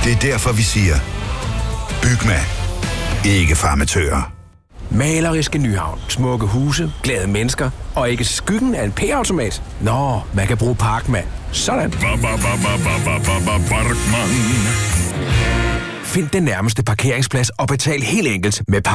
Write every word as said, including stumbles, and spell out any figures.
Det er derfor, vi siger, Bygma. Ikke for amatører. Maleriske Nyhavn. Smukke huse, glade mennesker og ikke skyggen af en P-automat. Nå, man kan bruge Parkman. Sådan. Find den nærmeste parkeringsplads og betal helt enkelt med Parkman.